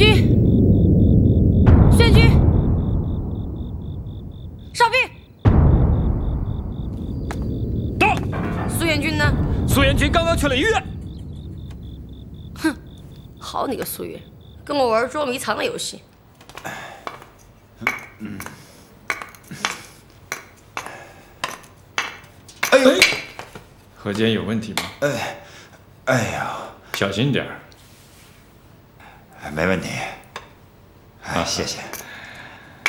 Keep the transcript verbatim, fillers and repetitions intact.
军，苏元军，哨兵， 到。 苏元军呢？ 苏元军刚刚去了医院。 哼，好你个苏元，跟我玩捉迷藏的游戏。 嗯。哎呦， 何坚有问题吗？ 哎，哎呀， 小心点儿。 没问题。哎，谢谢。